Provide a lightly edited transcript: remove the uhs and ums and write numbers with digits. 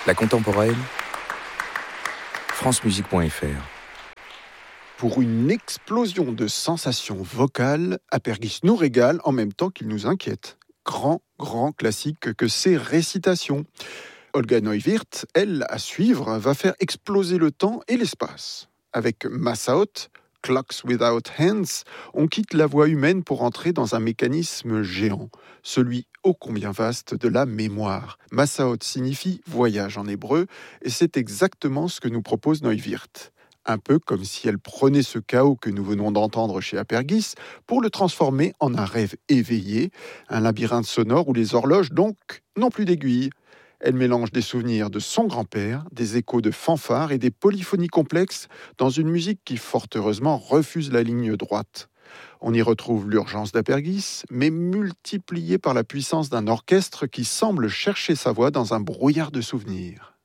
La contemporaine, francemusique.fr. Pour une explosion de sensations vocales, Apergis nous régale en même temps qu'il nous inquiète. Grand classique que ces récitations. Olga Neuwirth, elle, à suivre, va faire exploser le temps et l'espace. Avec Massaoth, Clocks Without Hands, on quitte la voix humaine pour entrer dans un mécanisme géant, celui ô combien vaste de la mémoire. Massaoth signifie voyage en hébreu, et c'est exactement ce que nous propose Neuwirth. Un peu comme si elle prenait ce chaos que nous venons d'entendre chez Apergis pour le transformer en un rêve éveillé, un labyrinthe sonore où les horloges, donc, n'ont plus d'aiguilles. Elle mélange des souvenirs de son grand-père, des échos de fanfares et des polyphonies complexes dans une musique qui, fort heureusement, refuse la ligne droite. On y retrouve l'urgence d'Apergis, mais multipliée par la puissance d'un orchestre qui semble chercher sa voix dans un brouillard de souvenirs.